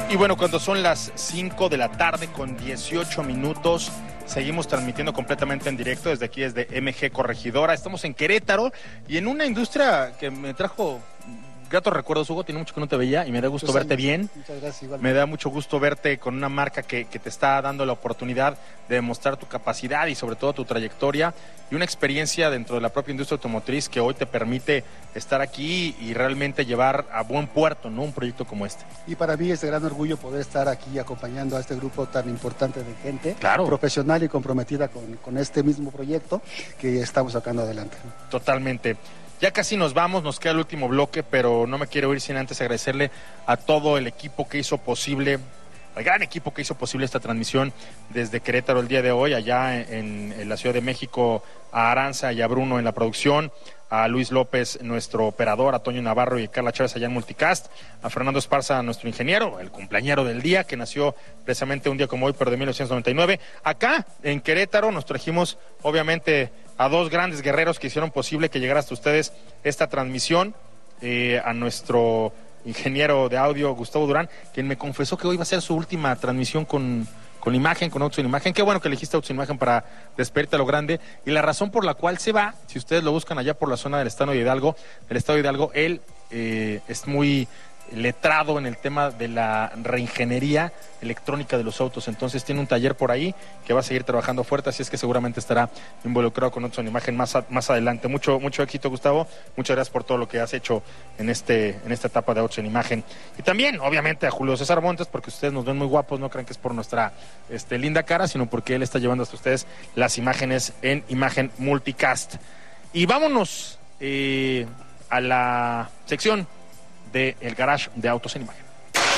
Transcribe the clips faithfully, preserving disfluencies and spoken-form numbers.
Y bueno, cuando son las cinco de la tarde con dieciocho minutos, seguimos transmitiendo completamente en directo desde aquí, desde M G Corregidora. Estamos en Querétaro y en una industria que me trajo gratos recuerdos, Hugo. Tiene mucho que no te veía y me da gusto Muchos verte años. bien. Muchas gracias, igualmente. Me da mucho gusto verte con una marca que, que te está dando la oportunidad de demostrar tu capacidad y sobre todo tu trayectoria y una experiencia dentro de la propia industria automotriz que hoy te permite estar aquí y realmente llevar a buen puerto, ¿no?, un proyecto como este. Y para mí es de gran orgullo poder estar aquí acompañando a este grupo tan importante de gente, claro, profesional y comprometida con, con este mismo proyecto que estamos sacando adelante. Totalmente. Ya casi nos vamos, nos queda el último bloque, pero no me quiero ir sin antes agradecerle a todo el equipo que hizo posible, al gran equipo que hizo posible esta transmisión desde Querétaro el día de hoy, allá en, en la Ciudad de México, a Aranza y a Bruno en la producción, a Luis López, nuestro operador, a Toño Navarro y a Carla Chávez allá en Multicast, a Fernando Esparza, nuestro ingeniero, el cumpleañero del día, que nació precisamente un día como hoy, pero de mil novecientos noventa y nueve. Acá, en Querétaro, nos trajimos, obviamente, a dos grandes guerreros que hicieron posible que llegara hasta ustedes esta transmisión, eh, a nuestro ingeniero de audio, Gustavo Durán, quien me confesó que hoy va a ser su última transmisión con... con imagen, con Autos en Imagen. Qué bueno que elegiste Autos en Imagen para despedirte a lo grande. Y la razón por la cual se va, si ustedes lo buscan allá por la zona del estado de Hidalgo, del estado de Hidalgo, él eh, es muy letrado en el tema de la reingeniería electrónica de los autos. Entonces tiene un taller por ahí que va a seguir trabajando fuerte, así es que seguramente estará involucrado con Autos en Imagen más, a, más adelante. Mucho, mucho éxito, Gustavo. Muchas gracias por todo lo que has hecho en este, en esta etapa de Autos en Imagen. Y también, obviamente, a Julio César Montes, porque ustedes nos ven muy guapos, no crean que es por nuestra este, linda cara, sino porque él está llevando hasta ustedes las imágenes en Imagen Multicast. Y vámonos eh, a la sección de El Garage de Autos en Imagen.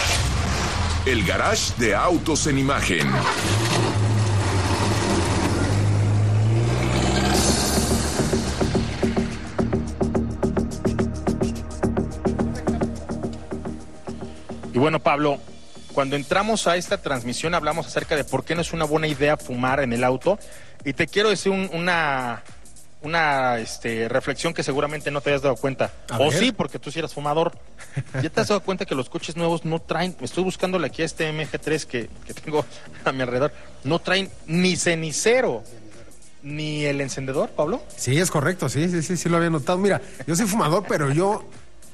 El Garage de Autos en Imagen. Y bueno, Pablo, cuando entramos a esta transmisión hablamos acerca de por qué no es una buena idea fumar en el auto. Y te quiero decir un, una... una este, reflexión que seguramente no te hayas dado cuenta. A o ver. sí, porque tú sí eras fumador. ¿Ya te has dado cuenta que los coches nuevos no traen, estoy buscándole aquí a este M G tres que, que tengo a mi alrededor, no traen ni cenicero, ni el encendedor, Pablo? Sí, es correcto, sí, sí, sí, sí lo había notado. Mira, yo soy fumador, pero yo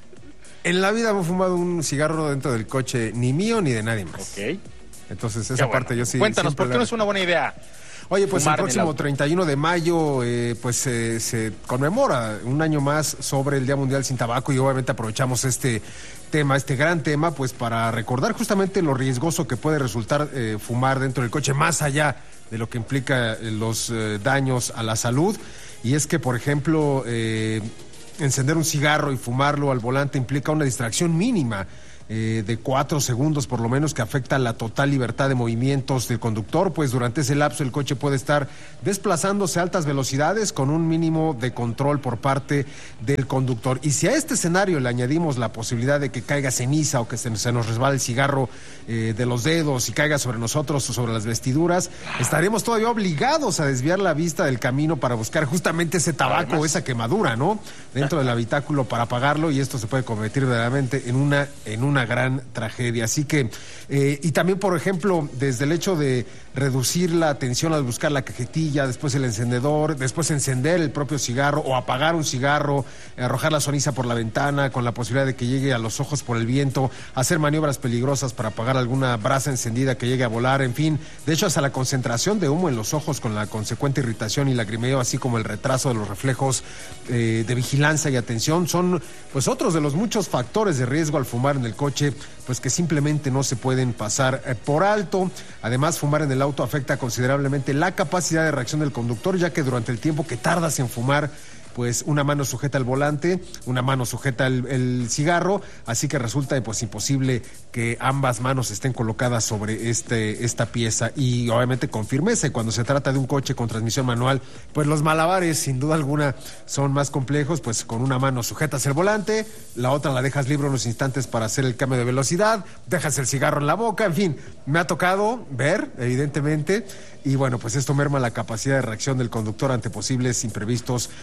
en la vida me he fumado un cigarro dentro del coche, ni mío ni de nadie más. Ok. Entonces, esa Qué parte bueno. yo sí... Cuéntanos, siempre ¿por qué la- no es una buena idea? Oye, pues el fumar en el próximo auto? treinta y uno de mayo, eh, pues eh, se conmemora un año más sobre el Día Mundial Sin Tabaco y obviamente aprovechamos este tema, este gran tema, pues para recordar justamente lo riesgoso que puede resultar eh, fumar dentro del coche, más allá de lo que implica eh, los eh, daños a la salud. Y es que, por ejemplo, eh, encender un cigarro y fumarlo al volante implica una distracción mínima eh, de cuatro segundos por lo menos, que afecta la total libertad de movimientos del conductor, pues durante ese lapso el coche puede estar desplazándose a altas velocidades con un mínimo de control por parte del conductor. Y si a este escenario le añadimos la posibilidad de que caiga ceniza o que se, se nos resbale el cigarro eh, de los dedos y caiga sobre nosotros o sobre las vestiduras, estaremos todavía obligados a desviar la vista del camino para buscar justamente ese tabaco o esa quemadura, ¿no?, dentro del habitáculo para apagarlo, y esto se puede convertir verdaderamente en una, en una gran tragedia. Así que, eh, y también, por ejemplo, desde el hecho de reducir la atención al buscar la cajetilla, después el encendedor, después encender el propio cigarro o apagar un cigarro, arrojar la ceniza por la ventana con la posibilidad de que llegue a los ojos por el viento, hacer maniobras peligrosas para apagar alguna brasa encendida que llegue a volar, en fin, de hecho hasta la concentración de humo en los ojos con la consecuente irritación y lagrimeo, así como el retraso de los reflejos eh, de vigilancia y atención, son pues otros de los muchos factores de riesgo al fumar en el coche, pues que simplemente no se pueden pasar eh, por alto. Además, fumar en el auto afecta considerablemente la capacidad de reacción del conductor, ya que durante el tiempo que tardas en fumar, pues una mano sujeta el volante, una mano sujeta el, el cigarro, así que resulta pues imposible que ambas manos estén colocadas sobre este esta pieza, y obviamente con firmeza. Y cuando se trata de un coche con transmisión manual, pues los malabares sin duda alguna son más complejos, pues con una mano sujetas el volante, la otra la dejas libre unos instantes para hacer el cambio de velocidad, dejas el cigarro en la boca, en fin, me ha tocado ver, evidentemente, y bueno, pues esto merma la capacidad de reacción del conductor ante posibles imprevistos como una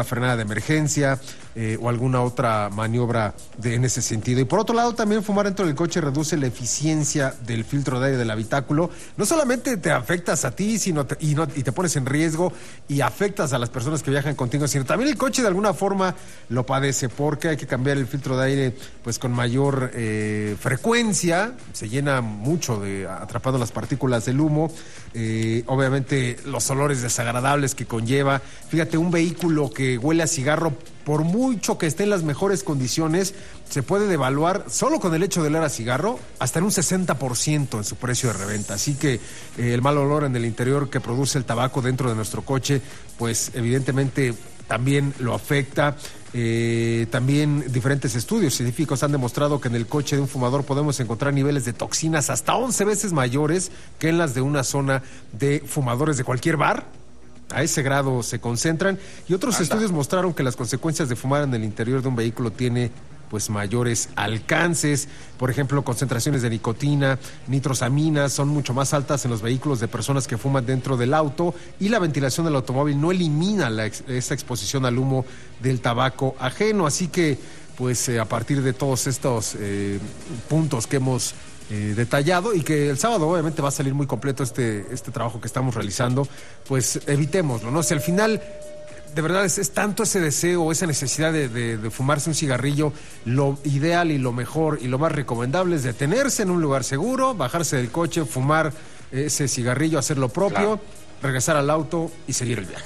frenada de emergencia eh, o alguna otra maniobra de, en ese sentido. Y por otro lado, también fumar dentro del coche reduce la eficiencia del filtro de aire del habitáculo. No solamente te afectas a ti, sino te, y, no, y te pones en riesgo y afectas a las personas que viajan contigo, sino también el coche de alguna forma lo padece, porque hay que cambiar el filtro de aire pues con mayor eh, frecuencia, se llena mucho de atrapando las partículas del humo, eh, obviamente los olores desagradables que conlleva. Fíjate, un vehículo que huele a cigarro, por mucho que esté en las mejores condiciones, se puede devaluar solo con el hecho de oler a cigarro hasta en un sesenta por ciento en su precio de reventa. Así que eh, el mal olor en el interior que produce el tabaco dentro de nuestro coche, pues evidentemente también lo afecta. Eh, también diferentes estudios científicos han demostrado que en el coche de un fumador podemos encontrar niveles de toxinas hasta once veces mayores que en las de una zona de fumadores de cualquier bar. A ese grado se concentran. Y otros Anda. estudios mostraron que las consecuencias de fumar en el interior de un vehículo tiene pues mayores alcances. Por ejemplo, concentraciones de nicotina, nitrosaminas son mucho más altas en los vehículos de personas que fuman dentro del auto, y la ventilación del automóvil no elimina la ex, esa exposición al humo del tabaco ajeno. Así que pues eh, a partir de todos estos eh, puntos que hemos eh, detallado, y que el sábado obviamente va a salir muy completo este, este trabajo que estamos realizando, pues evitémoslo, ¿no? Si al final de verdad es, es tanto ese deseo, esa necesidad de, de, de fumarse un cigarrillo, lo ideal y lo mejor y lo más recomendable es detenerse en un lugar seguro, bajarse del coche, fumar ese cigarrillo, hacer lo propio, claro, regresar al auto y seguir el viaje.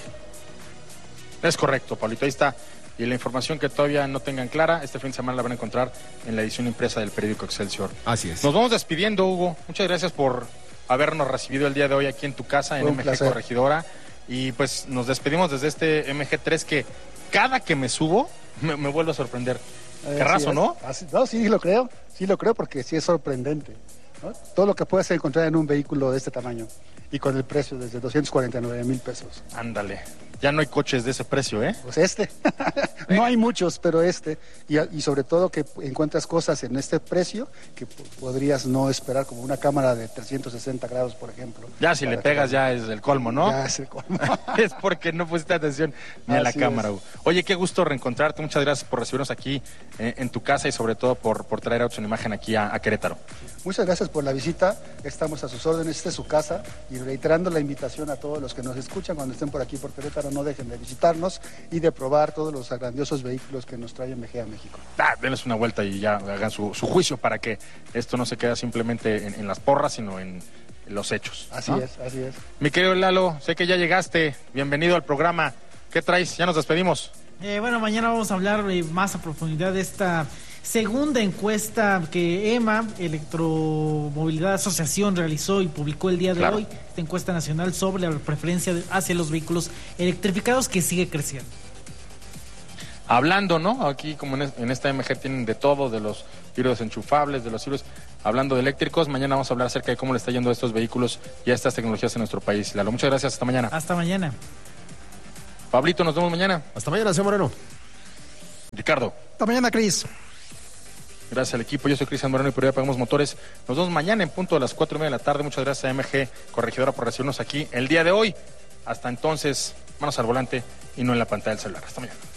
Es correcto, Pablito, ahí está. Y la información que todavía no tengan clara, este fin de semana la van a encontrar en la edición impresa del periódico Excelsior. Así es. Nos vamos despidiendo, Hugo. Muchas gracias por habernos recibido el día de hoy aquí en tu casa, en M G Corregidora. Y pues nos despedimos desde este M G tres que cada que me subo me, me vuelve a sorprender. Eh, Carrazo, sí, ¿no? Así, no, sí lo creo, sí lo creo porque sí es sorprendente, ¿no? Todo lo que puedes encontrar en un vehículo de este tamaño y con el precio desde doscientos cuarenta y nueve mil pesos. Ándale, ya no hay coches de ese precio, ¿eh? Pues este, no hay muchos, pero este, y, y sobre todo que encuentras cosas en este precio que podrías no esperar, como una cámara de trescientos sesenta grados, por ejemplo. Ya si le pegas que... ya es el colmo, ¿no? Ya es el colmo. Es porque no pusiste atención ni Así a la cámara. Es. Oye, qué gusto reencontrarte, muchas gracias por recibirnos aquí eh, en tu casa y sobre todo por, por traer Autos en Imagen aquí a, a Querétaro. Muchas gracias por la visita, estamos a sus órdenes, esta es su casa, y reiterando la invitación a todos los que nos escuchan cuando estén por aquí por Querétaro, no dejen de visitarnos y de probar todos los grandiosos vehículos que nos trae M G a México. Ah, denles una vuelta y ya hagan su, su juicio para que esto no se quede simplemente en, en las porras, sino en, en los hechos. Así ¿no? es, así es. Mi querido Lalo, sé que ya llegaste, bienvenido al programa. ¿Qué traes? Ya nos despedimos. Eh, bueno, mañana vamos a hablar eh, más a profundidad de esta segunda encuesta que EMA, Electromovilidad Asociación, realizó y publicó el día de claro. hoy, esta encuesta nacional sobre la preferencia hacia los vehículos electrificados que sigue creciendo. Hablando, ¿no? Aquí como en, en esta M G tienen de todo, de los híbridos enchufables, de los híbridos, hablando de eléctricos, mañana vamos a hablar acerca de cómo le está yendo a estos vehículos y a estas tecnologías en nuestro país. Lalo, muchas gracias, hasta mañana. Hasta mañana. Pablito, nos vemos mañana. Hasta mañana, señor Moreno. Ricardo. Hasta mañana, Cris. Gracias al equipo, yo soy Cristian Moreno y por ahí apagamos motores. Nos vemos mañana en punto de las cuatro y media de la tarde. Muchas gracias a M G Corregidora por recibirnos aquí el día de hoy. Hasta entonces, manos al volante y no en la pantalla del celular. Hasta mañana.